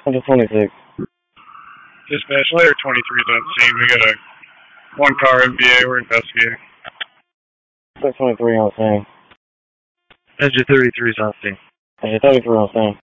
Engine 26. Dispatch, layer 23 is on scene. We got a one car MVA. We're investigating. 623 on scene. Engine 33 is on scene. Engine 33 on scene.